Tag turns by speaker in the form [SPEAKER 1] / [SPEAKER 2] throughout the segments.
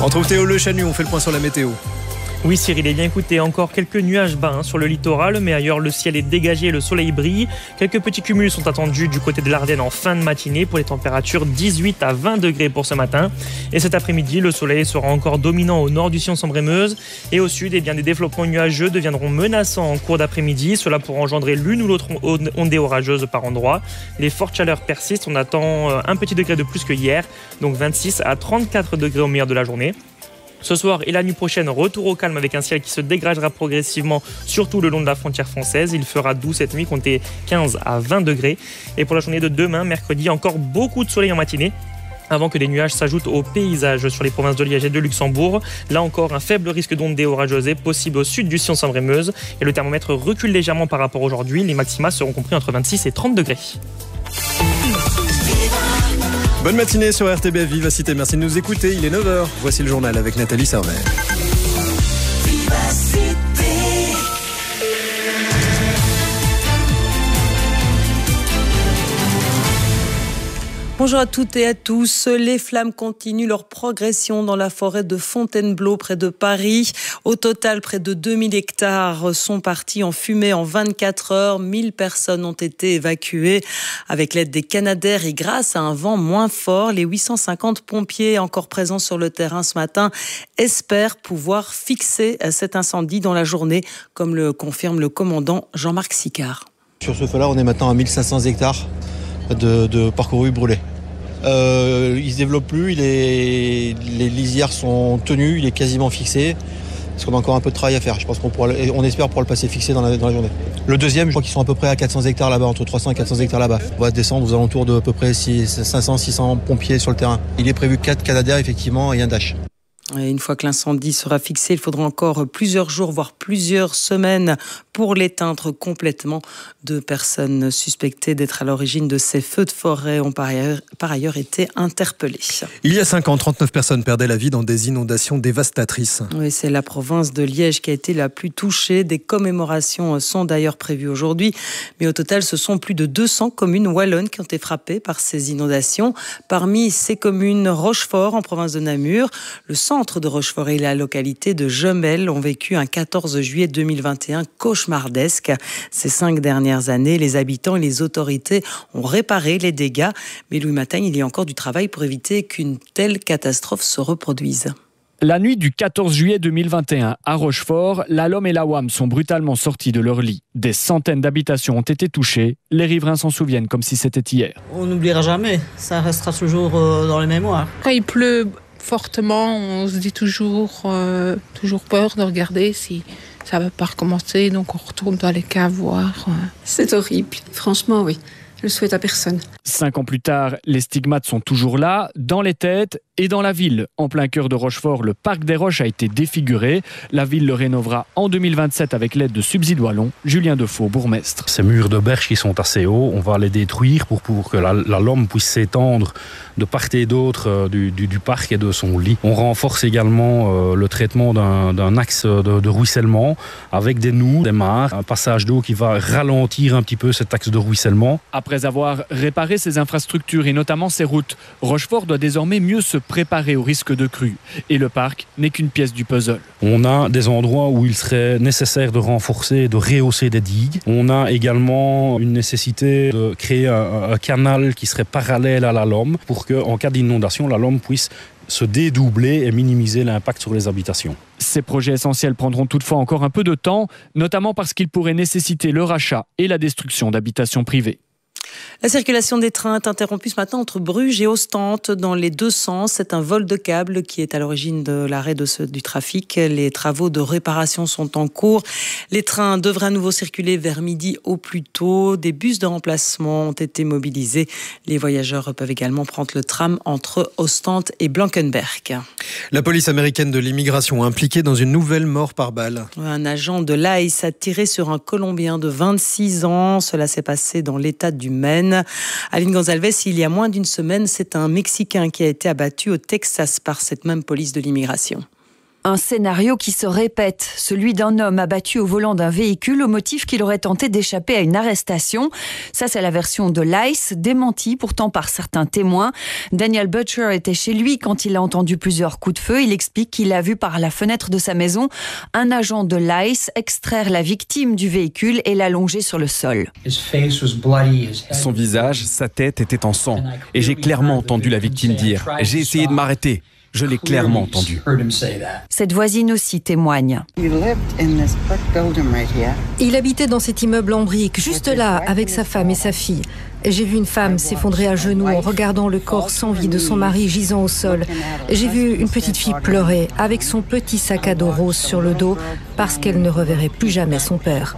[SPEAKER 1] On retrouve Théo Le Chanu, on fait le point sur la météo.
[SPEAKER 2] Oui Cyril, eh bien écoutez, encore quelques nuages bas sur le littoral, mais ailleurs le ciel est dégagé et le soleil brille. Quelques petits cumuls sont attendus du côté de l'Ardenne en fin de matinée pour les températures 18 à 20 degrés pour ce matin. Et cet après-midi, le soleil sera encore dominant au nord du Sion-Sambre-et-Meuse et au sud, eh bien, des développements nuageux deviendront menaçants en cours d'après-midi. Cela pourra engendrer l'une ou l'autre ondée orageuse par endroit. Les fortes chaleurs persistent, on attend un petit degré de plus que hier, donc 26 à 34 degrés au meilleur de la journée. Ce soir et la nuit prochaine, retour au calme avec un ciel qui se dégagera progressivement, surtout le long de la frontière française. Il fera doux cette nuit, comptez 15 à 20 degrés. Et pour la journée de demain, mercredi, encore beaucoup de soleil en matinée, avant que les nuages s'ajoutent au paysage sur les provinces de Liège et de Luxembourg. Là encore, un faible risque d'ondée orageuse est possible au sud du Sion-Sambre-et-Meuse. Et le thermomètre recule légèrement par rapport à aujourd'hui. Les maxima seront compris entre 26 et 30 degrés.
[SPEAKER 1] Bonne matinée sur RTBF Vivacité, merci de nous écouter, il est 9h. Voici le journal avec Nathalie Servet.
[SPEAKER 3] Bonjour à toutes et à tous. Les flammes continuent leur progression dans la forêt de Fontainebleau près de Paris. Au total, près de 2000 hectares sont partis en fumée en 24 heures. 1000 personnes ont été évacuées avec l'aide des Canadair et grâce à un vent moins fort. Les 850 pompiers encore présents sur le terrain ce matin espèrent pouvoir fixer cet incendie dans la journée, comme le confirme le commandant Jean-Marc Sicard.
[SPEAKER 4] Sur ce feu-là, on est maintenant à 1500 hectares de parcourus brûlés. Il se développe plus, les lisières sont tenues, il est quasiment fixé. Parce qu'on a encore un peu de travail à faire. Je pense on espère pouvoir le passer fixé dans la journée. Le deuxième, je crois qu'ils sont à peu près à 400 hectares là-bas, entre 300 et 400 hectares là-bas. On va descendre aux alentours de à peu près 500-600 pompiers sur le terrain. Il est prévu 4 Canadair effectivement et un Dash.
[SPEAKER 3] Et une fois que l'incendie sera fixé, il faudra encore plusieurs jours, voire plusieurs semaines pour l'éteindre complètement. 2 personnes suspectées d'être à l'origine de ces feux de forêt ont par ailleurs été interpellées.
[SPEAKER 1] Il y a 5 ans, 39 personnes perdaient la vie dans des inondations dévastatrices.
[SPEAKER 3] Oui, c'est la province de Liège qui a été la plus touchée. Des commémorations sont d'ailleurs prévues aujourd'hui. Mais au total, ce sont plus de 200 communes wallonnes qui ont été frappées par ces inondations. Parmi ces communes, Rochefort, en province de Namur, le centre de Rochefort et la localité de Jemelle ont vécu un 14 juillet 2021 cauchemardesque. Ces 5 dernières années, les habitants et les autorités ont réparé les dégâts. Mais Louis Matagne, il y a encore du travail pour éviter qu'une telle catastrophe se reproduise.
[SPEAKER 5] La nuit du 14 juillet 2021, à Rochefort, la Lom et la WAM sont brutalement sortis de leur lit. Des centaines d'habitations ont été touchées. Les riverains s'en souviennent comme si c'était hier.
[SPEAKER 6] On n'oubliera jamais, ça restera toujours dans les mémoires.
[SPEAKER 7] Quand il pleut fortement, on se dit toujours peur de regarder si ça ne va pas recommencer, donc on retourne dans les caves voir.
[SPEAKER 8] C'est horrible, franchement oui, je le souhaite à personne.
[SPEAKER 5] 5 ans plus tard, les stigmates sont toujours là, dans les têtes et dans la ville. En plein cœur de Rochefort, le parc des Roches a été défiguré. La ville le rénovera en 2027 avec l'aide de Subsides Wallons. Julien Defoe, bourgmestre.
[SPEAKER 9] Ces murs de berge qui sont assez hauts, on va les détruire pour que la Lom puisse s'étendre de part et d'autre du parc et de son lit. On renforce également le traitement d'un axe de ruissellement avec des noues, des mares, un passage d'eau qui va ralentir un petit peu cet axe de ruissellement.
[SPEAKER 5] Après avoir réparé ses infrastructures et notamment ses routes, Rochefort doit désormais mieux se préparer au risque de crue. Et le parc n'est qu'une pièce du puzzle.
[SPEAKER 9] On a des endroits où il serait nécessaire de renforcer, de rehausser des digues. On a également une nécessité de créer un canal qui serait parallèle à la Lom pour qu'en cas d'inondation, la Lom puisse se dédoubler et minimiser l'impact sur les habitations.
[SPEAKER 5] Ces projets essentiels prendront toutefois encore un peu de temps, notamment parce qu'ils pourraient nécessiter le rachat et la destruction d'habitations privées.
[SPEAKER 3] La circulation des trains est interrompue ce matin entre Bruges et Ostende dans les 2 sens. C'est un vol de câble qui est à l'origine de l'arrêt du trafic. Les travaux de réparation sont en cours. Les trains devraient à nouveau circuler vers midi au plus tôt. Des bus de remplacement ont été mobilisés. Les voyageurs peuvent également prendre le tram entre Ostende et Blankenberg.
[SPEAKER 1] La police américaine de l'immigration impliquée dans une nouvelle mort par balle.
[SPEAKER 3] Un agent de l'ICE a tiré sur un Colombien de 26 ans. Cela s'est passé dans l'état du Maine. Aline Gonzalez, il y a moins d'une semaine, c'est un Mexicain qui a été abattu au Texas par cette même police de l'immigration.
[SPEAKER 10] Un scénario qui se répète, celui d'un homme abattu au volant d'un véhicule au motif qu'il aurait tenté d'échapper à une arrestation. Ça, c'est la version de l'ICE, démentie pourtant par certains témoins. Daniel Butcher était chez lui quand il a entendu plusieurs coups de feu. Il explique qu'il a vu par la fenêtre de sa maison un agent de l'ICE extraire la victime du véhicule et l'allonger sur le sol.
[SPEAKER 11] Son visage, sa tête étaient en sang. Et j'ai clairement entendu la victime dire « J'ai essayé de m'arrêter ». Je l'ai clairement entendu.
[SPEAKER 10] Cette voisine aussi témoigne.
[SPEAKER 12] Il habitait dans cet immeuble en briques, juste là, avec sa femme et sa fille. J'ai vu une femme s'effondrer à genoux en regardant le corps sans vie de son mari gisant au sol. J'ai vu une petite fille pleurer avec son petit sac à dos rose sur le dos parce qu'elle ne reverrait plus jamais son père.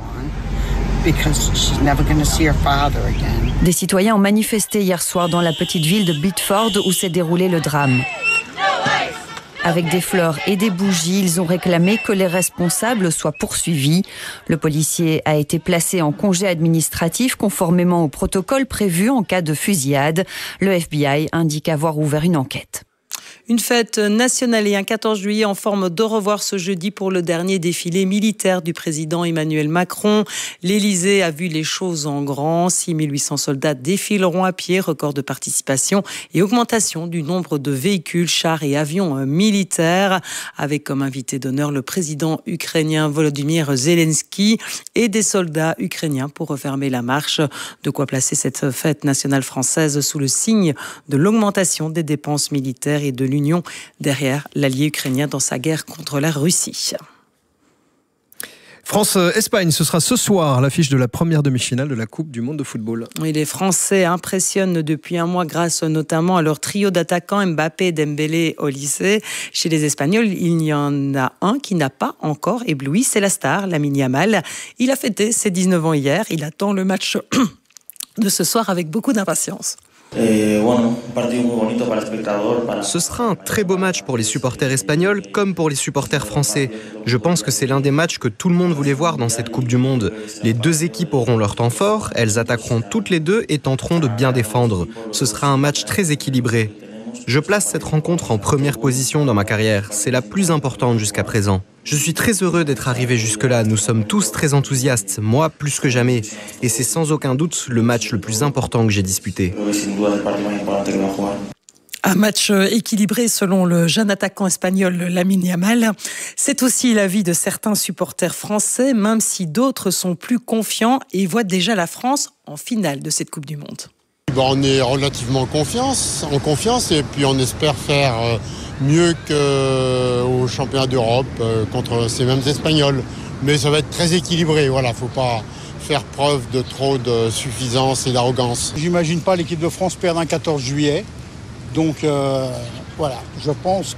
[SPEAKER 10] Des citoyens ont manifesté hier soir dans la petite ville de Bitford où s'est déroulé le drame. Avec des fleurs et des bougies, ils ont réclamé que les responsables soient poursuivis. Le policier a été placé en congé administratif conformément au protocole prévu en cas de fusillade. Le FBI indique avoir ouvert une enquête.
[SPEAKER 3] Une fête nationale et un 14 juillet en forme d'au revoir ce jeudi pour le dernier défilé militaire du président Emmanuel Macron. L'Élysée a vu les choses en grand. 6800 soldats défileront à pied, record de participation et augmentation du nombre de véhicules, chars et avions militaires. Avec comme invité d'honneur le président ukrainien Volodymyr Zelensky et des soldats ukrainiens pour refermer la marche. De quoi placer cette fête nationale française sous le signe de l'augmentation des dépenses militaires et de l'Union derrière l'allié ukrainien dans sa guerre contre la Russie.
[SPEAKER 1] France-Espagne, ce sera ce soir l'affiche de la première demi-finale de la Coupe du Monde de football.
[SPEAKER 3] Oui, les Français impressionnent depuis un mois grâce notamment à leur trio d'attaquants Mbappé, Dembélé, Olise. Chez les Espagnols, il y en a un qui n'a pas encore ébloui, c'est la star, Lamine Yamal. Il a fêté ses 19 ans hier, il attend le match de ce soir avec beaucoup d'impatience.
[SPEAKER 13] Ce sera un très beau match pour les supporters espagnols comme pour les supporters français. Je pense que c'est l'un des matchs que tout le monde voulait voir dans cette Coupe du Monde. Les deux équipes auront leur temps fort, elles attaqueront toutes les deux et tenteront de bien défendre. Ce sera un match très équilibré. Je place cette rencontre en première position dans ma carrière. C'est la plus importante jusqu'à présent. Je suis très heureux d'être arrivé jusque-là. Nous sommes tous très enthousiastes, moi plus que jamais. Et c'est sans aucun doute le match le plus important que j'ai disputé.
[SPEAKER 3] Un match équilibré selon le jeune attaquant espagnol Lamine Yamal. C'est aussi l'avis de certains supporters français, même si d'autres sont plus confiants et voient déjà la France en finale de cette Coupe du Monde.
[SPEAKER 14] On est relativement en confiance et puis on espère faire mieux qu'au championnat d'Europe contre ces mêmes Espagnols. Mais ça va être très équilibré, voilà, faut pas faire preuve de trop de suffisance et d'arrogance.
[SPEAKER 15] J'imagine pas l'équipe de France perdre un 14 juillet. Donc voilà, je pense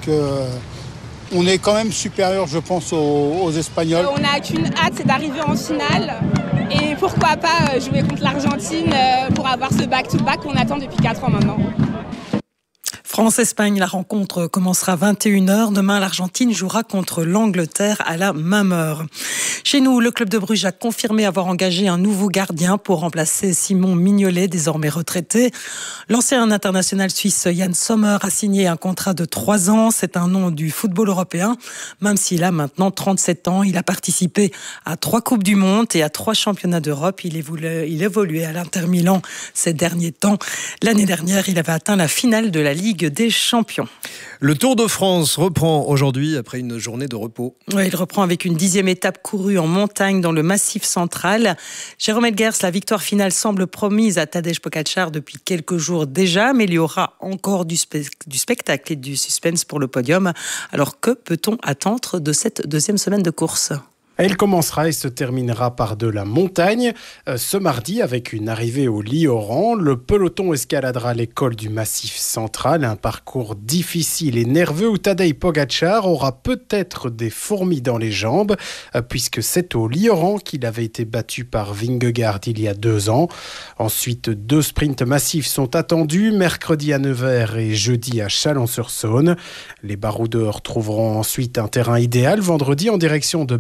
[SPEAKER 15] qu'on est quand même supérieur, je pense, aux Espagnols.
[SPEAKER 16] On n'a qu'une hâte, c'est d'arriver en finale. Et pourquoi pas jouer contre l'Argentine pour avoir ce back-to-back qu'on attend depuis 4 ans maintenant.
[SPEAKER 3] France-Espagne, la rencontre commencera à 21h. Demain, l'Argentine jouera contre l'Angleterre à la même heure. Chez nous, le club de Bruges a confirmé avoir engagé un nouveau gardien pour remplacer Simon Mignolet, désormais retraité. L'ancien international suisse Yann Sommer a signé un contrat de 3 ans. C'est un nom du football européen. Même s'il a maintenant 37 ans, il a participé à 3 Coupes du Monde et à 3 championnats d'Europe. Il évoluait à l'Inter Milan ces derniers temps. L'année dernière, il avait atteint la finale de la Ligue des Champions.
[SPEAKER 1] Le Tour de France reprend aujourd'hui après une journée de repos.
[SPEAKER 3] Oui, il reprend avec une 10e étape courue en montagne dans le Massif central. Jérôme Elguers, la victoire finale semble promise à Tadej Pogačar depuis quelques jours déjà, mais il y aura encore du spectacle et du suspense pour le podium. Alors que peut-on attendre de cette deuxième semaine de course ?
[SPEAKER 17] Elle commencera et se terminera par de la montagne. Ce mardi, avec une arrivée au Lit-Oran, le peloton escaladera l'école du Massif central, un parcours difficile et nerveux où Tadej Pogačar aura peut-être des fourmis dans les jambes, puisque c'est au Lit-Oran qu'il avait été battu par Vingegaard il y a 2 ans. Ensuite, 2 sprints massifs sont attendus, mercredi à Nevers et jeudi à Chalon-sur-Saône. Les baroudeurs trouveront ensuite un terrain idéal vendredi en direction de Belfort,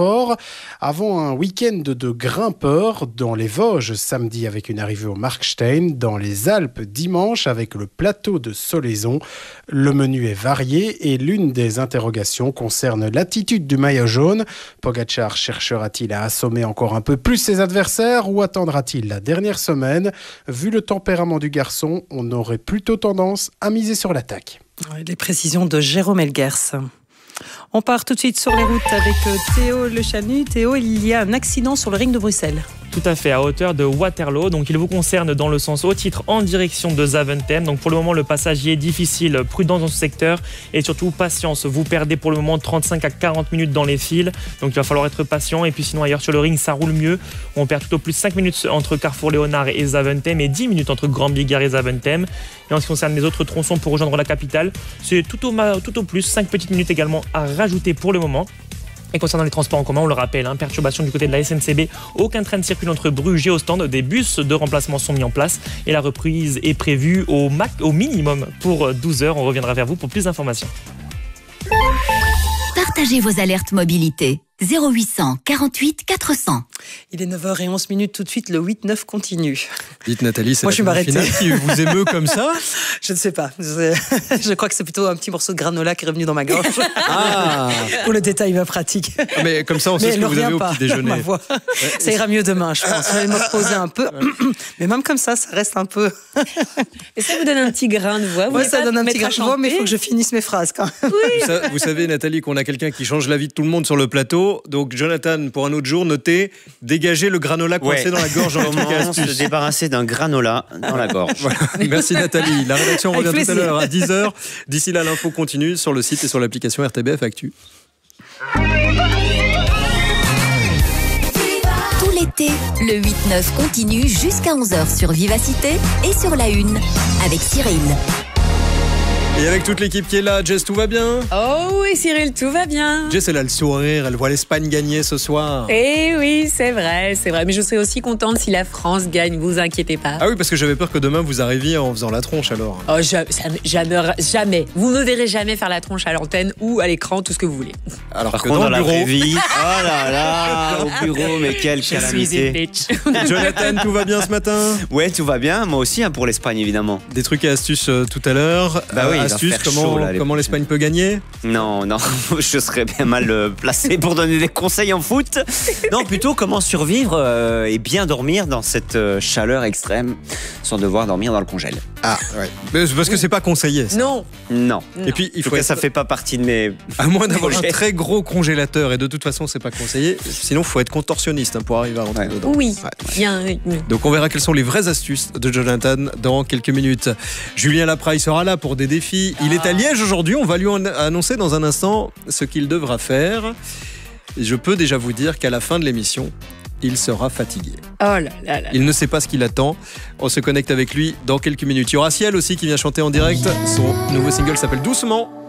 [SPEAKER 17] Rochefort, avant un week-end de grimpeurs dans les Vosges samedi avec une arrivée au Markstein, dans les Alpes dimanche avec le plateau de Solaison. Le menu est varié et l'une des interrogations concerne l'attitude du maillot jaune. Pogačar cherchera-t-il à assommer encore un peu plus ses adversaires ou attendra-t-il la dernière semaine? Vu le tempérament du garçon, on aurait plutôt tendance à miser sur l'attaque.
[SPEAKER 3] Les précisions de Jérôme Elgers. On part tout de suite sur les routes avec Théo Le Chanu. Théo, il y a un accident sur le ring de Bruxelles.
[SPEAKER 2] Tout à fait, à hauteur de Waterloo. Donc il vous concerne dans le sens au titre en direction de Zaventem. Donc pour le moment, le passage est difficile. Prudence dans ce secteur et surtout patience. Vous perdez pour le moment 35 à 40 minutes dans les files. Donc il va falloir être patient. Et puis sinon, ailleurs sur le ring, ça roule mieux. On perd tout au plus 5 minutes entre Carrefour Léonard et Zaventem et 10 minutes entre Grand Bigard et Zaventem. Et en ce qui concerne les autres tronçons pour rejoindre la capitale, c'est tout au plus 5 petites minutes également à rajouter pour le moment. Et concernant les transports en commun, on le rappelle, perturbation du côté de la SNCB. Aucun train ne circule entre Bruges et Ostende. Des bus de remplacement sont mis en place. Et la reprise est prévue au minimum pour 12h. On reviendra vers vous pour plus d'informations.
[SPEAKER 18] Partagez vos alertes mobilité. 0800 48 400.
[SPEAKER 3] Il est 9h11 tout de suite, le 8-9 continue.
[SPEAKER 1] Dites Nathalie, c'est
[SPEAKER 3] moi,
[SPEAKER 1] la finale qui vous émeut comme ça?
[SPEAKER 3] Je ne sais pas. Je crois que c'est plutôt un petit morceau de granola qui est revenu dans ma gorge.
[SPEAKER 1] Ah.
[SPEAKER 3] Pour le détail pratique.
[SPEAKER 1] Mais comme ça, on sait ce que vous avez au petit déjeuner.
[SPEAKER 3] Ma voix. Ça ira mieux demain, je pense. Je vais me reposer un peu. Mais même comme ça reste un peu...
[SPEAKER 19] Et ça vous donne un petit grain de voix?
[SPEAKER 3] Oui, ça donne un petit grain de voix, mais il faut que je finisse mes phrases quand même.
[SPEAKER 19] Oui.
[SPEAKER 1] Vous savez, Nathalie, qu'on a quelqu'un qui change la vie de tout le monde sur le plateau. Donc, Jonathan, pour un autre jour, notez, dégager le granola coincé dans la gorge.
[SPEAKER 20] Comment se débarrasser d'un granola dans la gorge.
[SPEAKER 1] Voilà. Merci Nathalie. La rédaction revient tout à l'heure à 10h. D'ici là, l'info continue sur le site et sur l'application RTBF Actu.
[SPEAKER 18] Tout l'été, le 8-9 continue jusqu'à 11h sur Vivacité et sur la Une avec Cyril.
[SPEAKER 1] Et avec toute l'équipe qui est là, Jess, tout va bien?
[SPEAKER 19] Oh oui Cyril, tout va bien.
[SPEAKER 1] Jess, elle a le sourire, elle voit l'Espagne gagner ce soir.
[SPEAKER 19] Eh oui, c'est vrai. Mais je serai aussi contente si la France gagne, vous inquiétez pas.
[SPEAKER 1] Ah oui, parce que j'avais peur que demain vous arriviez en faisant la tronche alors.
[SPEAKER 19] Oh, jamais. Vous ne me verrez jamais faire la tronche à l'antenne ou à l'écran, tout ce que vous voulez.
[SPEAKER 1] Alors
[SPEAKER 20] par
[SPEAKER 1] que
[SPEAKER 20] contre,
[SPEAKER 1] dans
[SPEAKER 20] la
[SPEAKER 1] le bureau...
[SPEAKER 20] vraie vie, oh là là, au bureau, mais quelle calamité.
[SPEAKER 1] Jonathan, tout va bien ce matin?
[SPEAKER 20] Ouais, tout va bien, moi aussi, pour l'Espagne évidemment.
[SPEAKER 1] Des trucs et astuces tout à l'heure.
[SPEAKER 20] Bah oui,
[SPEAKER 1] astuces, comment l'Espagne peut gagner?
[SPEAKER 20] Non, je serais bien mal placé pour donner des conseils en foot. Non, plutôt comment survivre et bien dormir dans cette chaleur extrême sans devoir dormir dans le congèle.
[SPEAKER 1] Ah ouais, mais parce que c'est pas conseillé ça.
[SPEAKER 19] Non.
[SPEAKER 1] Et puis il faut
[SPEAKER 20] ça fait pas partie de mes
[SPEAKER 1] à moins d'avoir un très gros congélateur et de toute façon c'est pas conseillé. Sinon il faut être contorsionniste pour arriver à rentrer dedans.
[SPEAKER 19] Oui.
[SPEAKER 1] Donc on verra quelles sont les vraies astuces de Jonathan dans quelques minutes. Julien Lapraille sera là pour des défis. Il est à Liège aujourd'hui. On va lui annoncer dans un instant ce qu'il devra faire. Et je peux déjà vous dire qu'à la fin de l'émission, il sera fatigué.
[SPEAKER 19] Oh là là là.
[SPEAKER 1] Il ne sait pas ce qu'il attend. On se connecte avec lui dans quelques minutes. Il y aura Ciel aussi qui vient chanter en direct. Son nouveau single s'appelle Doucement.